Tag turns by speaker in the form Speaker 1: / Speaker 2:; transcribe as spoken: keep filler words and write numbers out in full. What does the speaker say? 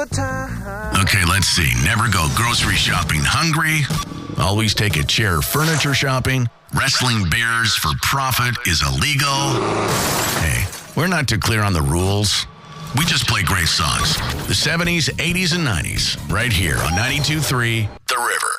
Speaker 1: good time.
Speaker 2: Okay, let's see. Never go grocery shopping hungry. Always take a chair furniture shopping. Wrestling bears for profit is illegal. Hey, we're not too clear on the rules. We just play great songs. The seventies, eighties, and nineties. Right here on ninety-two point three The River.